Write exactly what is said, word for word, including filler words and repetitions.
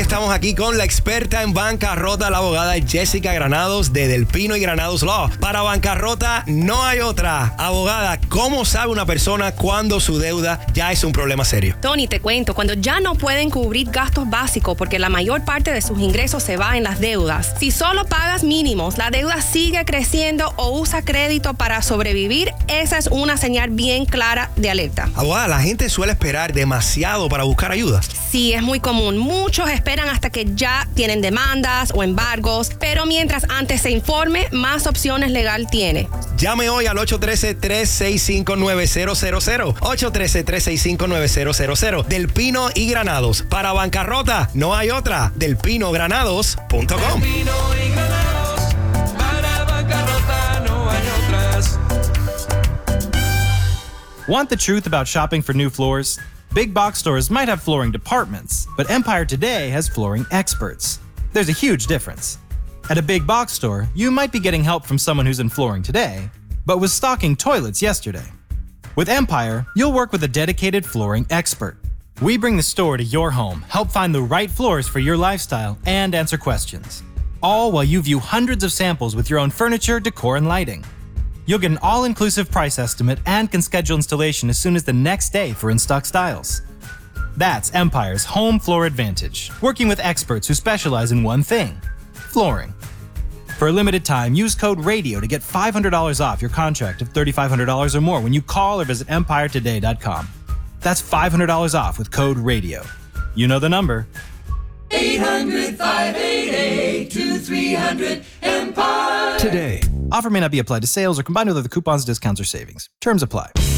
estamos aquí con la experta en bancarrota, la abogada Jessica Granados de Del Pino y Granados Law. Para bancarrota no hay otra. Abogada, ¿cómo sabe una persona cuando su deuda ya es un problema serio? Tony, te cuento, cuando ya no pueden cubrir gastos básicos porque la mayor parte de sus ingresos se va en las deudas. Si solo pagas mínimos, la deuda sigue creciendo o usa crédito para sobrevivir, esa es una señal bien clara de alerta. Abogada, la gente suele esperar demasiado para buscar ayuda. Sí, es muy común. Muchos esperan hasta que ya tienen demandas o embargos, pero mientras antes se informe, más opciones legal tiene. Llame hoy al ocho uno tres, tres seis cinco, nueve cero cero cero. ocho uno tres, tres seis cinco, nueve cero cero cero. Del Pino y Granados. Para bancarrota no hay otra. del pino granados punto com. Del Pino y Granados. Para bancarrota no hay otras. Want the truth about shopping for new floors? Big box stores might have flooring departments, but Empire Today has flooring experts. There's a huge difference. At a big box store, you might be getting help from someone who's in flooring today, but was stocking toilets yesterday. With Empire, you'll work with a dedicated flooring expert. We bring the store to your home, help find the right floors for your lifestyle, and answer questions. All while you view hundreds of samples with your own furniture, decor, and lighting. You'll get an all-inclusive price estimate and can schedule installation as soon as the next day for in-stock styles. That's Empire's Home Floor Advantage, working with experts who specialize in one thing, flooring. For a limited time, use code RADIO to get five hundred dollars off your contract of thirty-five hundred dollars or more when you call or visit empire today dot com. That's five hundred dollars off with code RADIO. You know the number. eight hundred, five eight eight, two three hundred, EMPIRE. Today. Offer may not be applied to sales or combined with other coupons, discounts, or savings. Terms apply.